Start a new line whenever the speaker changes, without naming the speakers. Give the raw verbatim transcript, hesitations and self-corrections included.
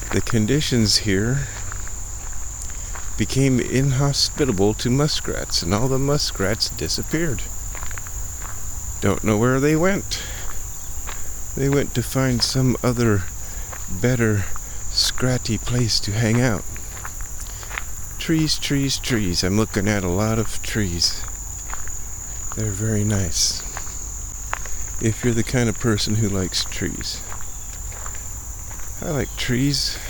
The conditions here became inhospitable to muskrats, and all the muskrats disappeared. Don't know where they went. They went to find some other, better, scratty place to hang out. Trees, trees, trees. I'm looking at a lot of trees. They're very nice. If you're the kind of person who likes trees. I like trees.